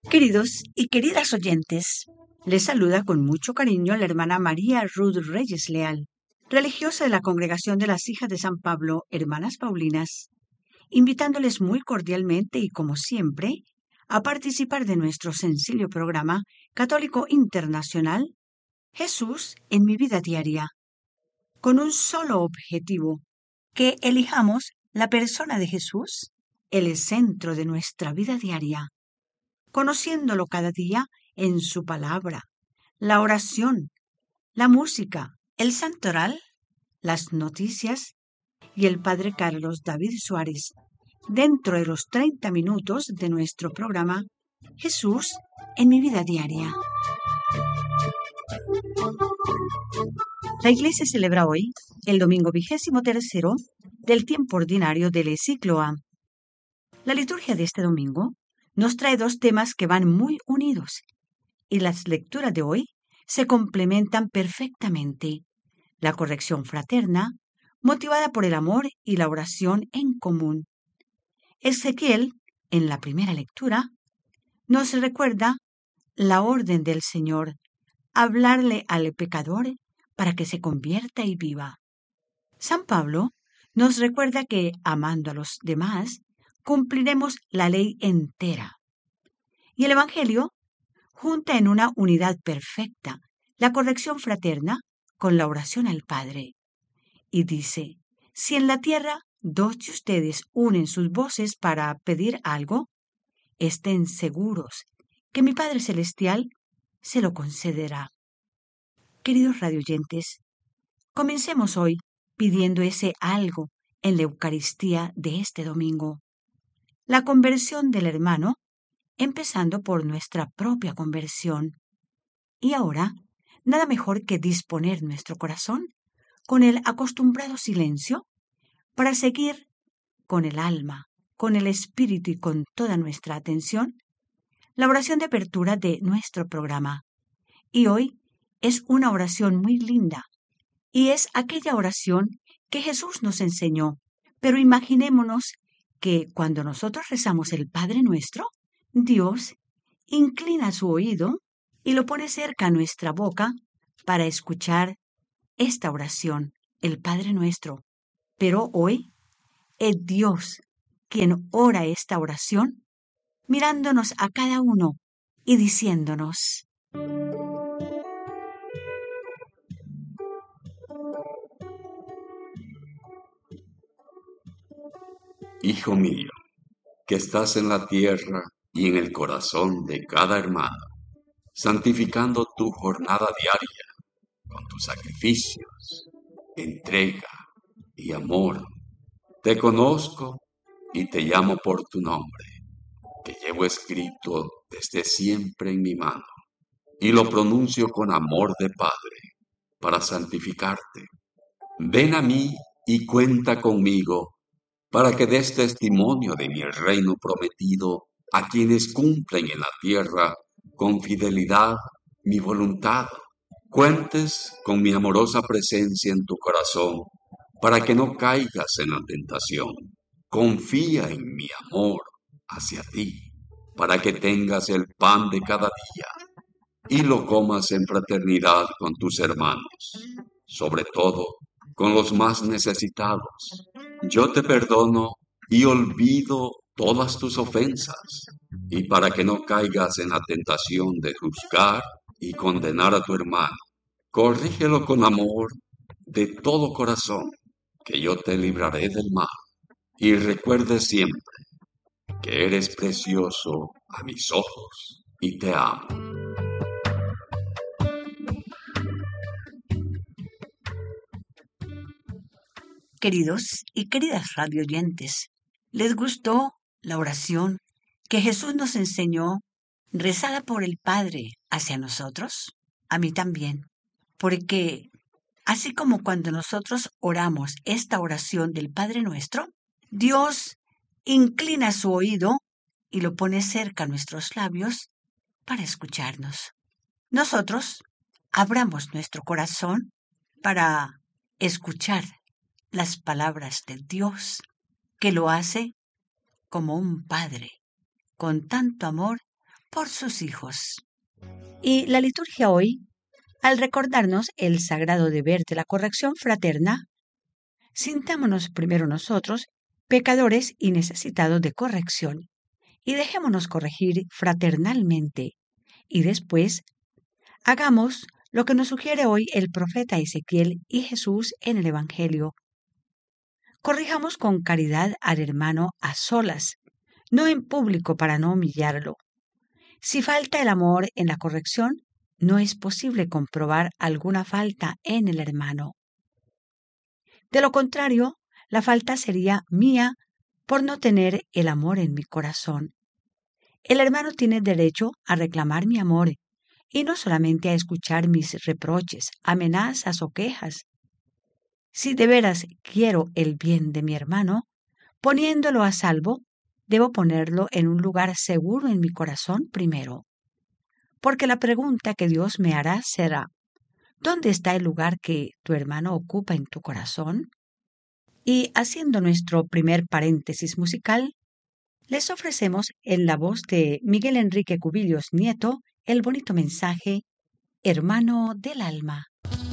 Queridos y queridas oyentes, les saluda con mucho cariño la hermana María Ruth Reyes Leal, religiosa de la Congregación de las Hijas de San Pablo, Hermanas Paulinas, invitándoles muy cordialmente y como siempre a participar de nuestro sencillo programa católico internacional Jesús en mi vida diaria, con un solo objetivo, que elijamos la persona de Jesús, el centro de nuestra vida diaria, conociéndolo cada día en su palabra, la oración, la música, el santoral, las noticias y el Padre Carlos David Suárez, dentro de los 30 minutos de nuestro programa Jesús en mi vida diaria. La Iglesia celebra hoy el domingo 23º del tiempo ordinario del ciclo A. La liturgia de este domingo nos trae dos temas que van muy unidos y las lecturas de hoy se complementan perfectamente. La corrección fraterna, motivada por el amor y la oración en común. Ezequiel, en la primera lectura, nos recuerda la orden del Señor, hablarle al pecador para que se convierta y viva. San Pablo nos recuerda que, amando a los demás, cumpliremos la ley entera. Y el Evangelio junta en una unidad perfecta la corrección fraterna con la oración al Padre. Y dice, si en la tierra 2 de ustedes unen sus voces para pedir algo, estén seguros que mi Padre Celestial se lo concederá. Queridos radioyentes, comencemos hoy pidiendo ese algo en la Eucaristía de este domingo. La conversión del hermano, empezando por nuestra propia conversión. Y ahora, nada mejor que disponer nuestro corazón con el acostumbrado silencio para seguir con el alma, con el espíritu y con toda nuestra atención la oración de apertura de nuestro programa. Y hoy es una oración muy linda y es aquella oración que Jesús nos enseñó. Pero imaginémonos que cuando nosotros rezamos el Padre Nuestro, Dios inclina su oído y lo pone cerca a nuestra boca para escuchar esta oración, el Padre Nuestro. Pero hoy es Dios quien ora esta oración, mirándonos a cada uno y diciéndonos: Hijo mío, que estás en la tierra y en el corazón de cada hermano, santificando tu jornada diaria con tus sacrificios, entrega y amor. Te conozco y te llamo por tu nombre, que llevo escrito desde siempre en mi mano, y lo pronuncio con amor de Padre, para santificarte. Ven a mí y cuenta conmigo, para que des testimonio de mi reino prometido a quienes cumplen en la tierra con fidelidad mi voluntad. Cuentes con mi amorosa presencia en tu corazón, para que no caigas en la tentación. Confía en mi amor hacia ti, para que tengas el pan de cada día y lo comas en fraternidad con tus hermanos, sobre todo con los más necesitados. Yo te perdono y olvido todas tus ofensas, y para que no caigas en la tentación de juzgar y condenar a tu hermano, corrígelo con amor de todo corazón, que yo te libraré del mal. Y recuerde siempre que eres precioso a mis ojos y te amo. Queridos y queridas radioyentes, ¿les gustó la oración que Jesús nos enseñó, rezada por el Padre hacia nosotros? A mí también, porque así como cuando nosotros oramos esta oración del Padre Nuestro, Dios inclina su oído y lo pone cerca a nuestros labios para escucharnos. Nosotros abramos nuestro corazón para escuchar las palabras de Dios, que lo hace como un padre, con tanto amor por sus hijos. Y la liturgia hoy, al recordarnos el sagrado deber de la corrección fraterna, sintámonos primero nosotros, pecadores y necesitados de corrección, y dejémonos corregir fraternalmente, y después hagamos lo que nos sugiere hoy el profeta Ezequiel y Jesús en el Evangelio. Corrijamos con caridad al hermano a solas, no en público para no humillarlo. Si falta el amor en la corrección, no es posible comprobar alguna falta en el hermano. De lo contrario, la falta sería mía por no tener el amor en mi corazón. El hermano tiene derecho a reclamar mi amor y no solamente a escuchar mis reproches, amenazas o quejas. Si de veras quiero el bien de mi hermano, poniéndolo a salvo, debo ponerlo en un lugar seguro en mi corazón primero. Porque la pregunta que Dios me hará será, ¿dónde está el lugar que tu hermano ocupa en tu corazón? Y haciendo nuestro primer paréntesis musical, les ofrecemos en la voz de Miguel Enrique Cubillos Nieto el bonito mensaje Hermano del alma.